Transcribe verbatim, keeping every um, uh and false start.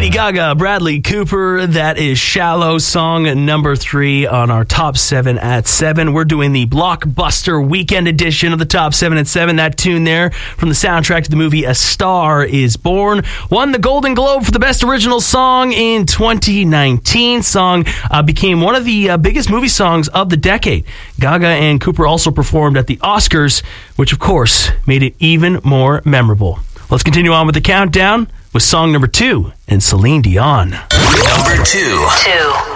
Lady Gaga, Bradley Cooper. That is Shallow, song number three on our Top seven at seven. We're doing the blockbuster weekend edition of the Top seven at seven. That tune there from the soundtrack to the movie A Star is Born won the Golden Globe for the Best Original Song in twenty nineteen. Song uh, became one of the uh, biggest movie songs of the decade. Gaga and Cooper also performed at the Oscars, which of course made it even more memorable. Let's continue on with the countdown with song number two and Celine Dion. Number two. Two.